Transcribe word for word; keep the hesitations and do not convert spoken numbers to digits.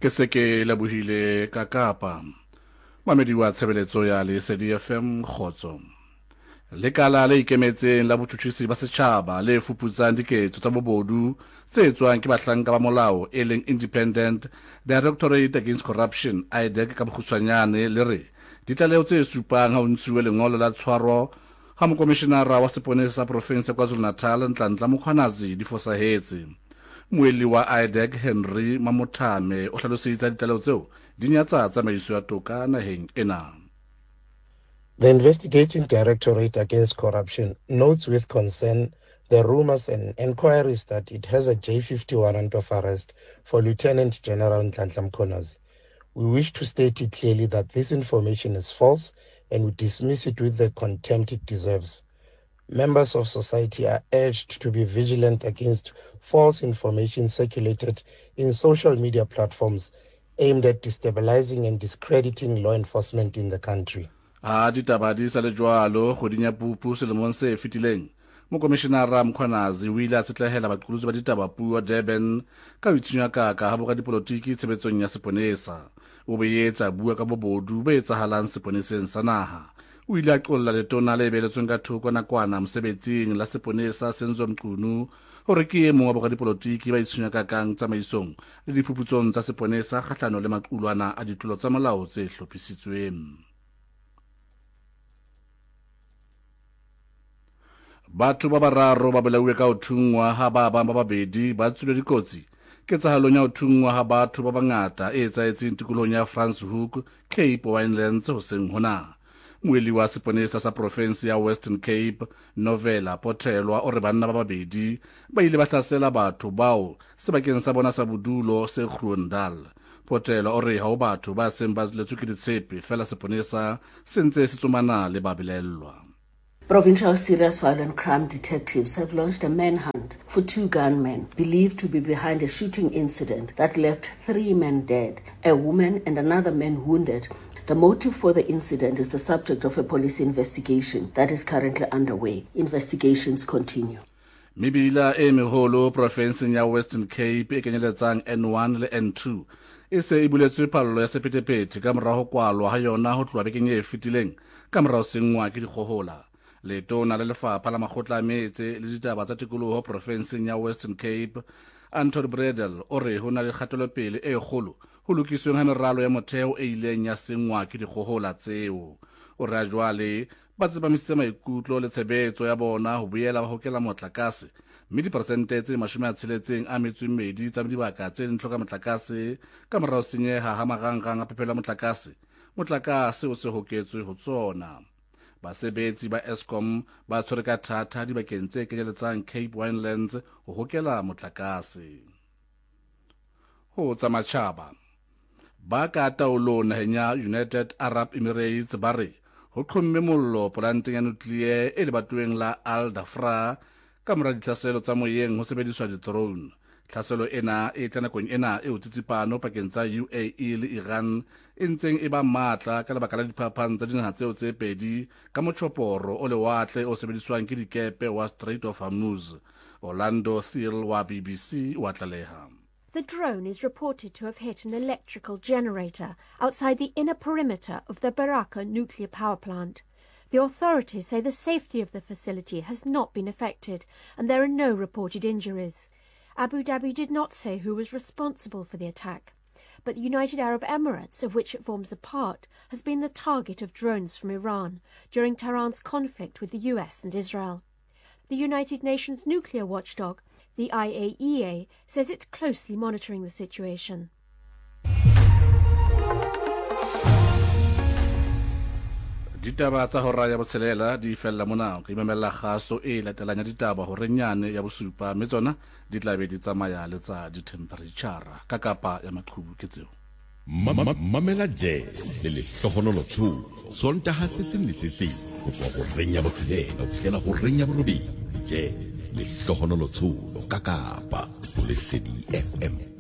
ke se ke labohile ka Kapa mamedi wa tshebeletso ya Lesedi F M Khotso lekala le ikemetseng la bothuthisi ba setjhaba le fuputsang diketso tsa bobodu tse tswang ke bahlanka ba molao e leng Independent Directorate Against Corruption I D E C ka bokgutshwanyane le re ditlaleho tse supang ha o ntshiwe lengolo la tshwaro ha mokomishenara wa seponesa sa province ya KwaZulu-Natal Nhlanhla Mkhwanazi di fosahetse. Moeli wa I D E C Henry Mamothame o hlalositse ditlaleho tseo di nyatsa tsamaiso ya toka naheng ena. The Investigating Directorate Against Corruption notes with concern the rumors and inquiries that it has a J fifty warrant of arrest for Lieutenant General Nhlanhla Mkhwanazi. We wish to state it clearly that this information is false and we dismiss it with the contempt it deserves. Members of society are urged to be vigilant against false information circulated in social media platforms aimed at destabilizing and discrediting law enforcement in the country. A ditaba di sa le jwalo kgweding ya Phupu selemong se fetileng mokomishenara Mkhwanazi o ile a setlehela baqolotsi ba ditaba puo Durban ka ho itshunya kaka ha boka dipolotiki tshebetsong ya seponesa. O boetsa bua ka bobodu ba etsahalang seponeseng sa naha. O ile a qolla letona le beletsweng ka thoko nakwana mosebetsing la seponesa Senzo Mqunu hore ke e mong wa boka dipolotiki ba itshunya kakang tsamaisong le diphuputsong tsa seponesa kgahlano le maqulwana a ditlolo tsa molao tse hlophisitsweng. Batho ba bararo ba bolauwe ka ho thungwa ha ba bang ba babedi ba tswile dikotsi ketsahalong ya ho thungwa ha batho ba bangata e etsaetseng tikolohong ya Franschhoek Cape Winelands hoseng hona. Moeli wa seponesa sa province ya Western Cape Novela Pothelwa o re banna ba babedi ba ile ba hlasela batho bao sebakeng sa bona sa bodulo se Groendal. Pothelwa o re ha o batho ba seng ba letswe ke ditshepe fela seponesa se ntse se tsomana le ba bilellwa. Provincial Serious Violent Crime detectives have launched a manhunt for two gunmen believed to be behind a shooting incident that left three men dead, a woman and another man wounded. The motive for the incident is the subject of a police investigation that is currently underway. Investigations continue. Mebila e meholo provinceng ya Western Cape e kenyeletsang N one le N two e se e buletswe phallo ya sephethephethe ka mora ho kwalwa ha yona ho tloha bekeng e fetileng ka mora ho sengwa ke dikgohola. Letona le lefapha la makgotla a metse le ditaba tsa tikoloho provinceng ya Western Cape Anton Bredel o re ho na le kgatelopele e kgolo ho lokisweng ha meralo ya motheo e ileng ya sengwa ke dikgohola tseo. O re jwale ba tsepamisitse maikutlo le tshebetso ya bona ho boela ba hokela motlakase mme diperesente tse mashome a tsheletseng a metso e mmedi tsa dibaka tse ntlo ka motlakase ka mora ho senyeha ha marangrang a phepelo motlakase motlakase o se hoketswe ho tsona. Basebetsi ba Eskom ba tshwere ka thata dibakeng tse kenyeletsang Cape Winelands ho hokela motlakase. Ho tsa matjhaba ba ka taolong naheng ya United Arab Emirates ba re ho qhomme mollo polanteng ya nuclear e lebatueng la Al Dhafra ka mora ditlhaselo tsa moyeng ho sebediswa di-drone. Tlhaselo ena e tla nakong ena e utsitsipano pakeng tsa U A E le Iran e ntseng e ba matla ka lebaka la diphapang tsa dinaha tseo tse pedi ka motjhoporo o lewatle o sebediswang ke dikepe wa Strait of Hormuz. Orlando Thiel wa B B C wa tlaleha. The drone is reported to have hit an electrical generator outside the inner perimeter of the Baraka nuclear power plant. The authorities say the safety of the facility has not been affected and there are no reported injuries. Abu Dhabi did not say who was responsible for the attack, but the United Arab Emirates, of which it forms a part, has been the target of drones from Iran during Tehran's conflict with the U S and Israel. The United Nations nuclear watchdog, the I A E A, says it's closely monitoring the situation. Ditaba tsa hora ya botshelela di fella mona ke memela kgaso e latelanya ditaba hore nyane ya bosupa mme tsona di tla be di tsamaya le tsa di temperature ka Kapa ya maqhubu ke tseo. Mamela je le le hlohonolo tshu sontaha se seng le se seng go tswa go renya botshelela go fihlela go renya borobi je le hlohonolo tshu ka Kapa Lesedi F M.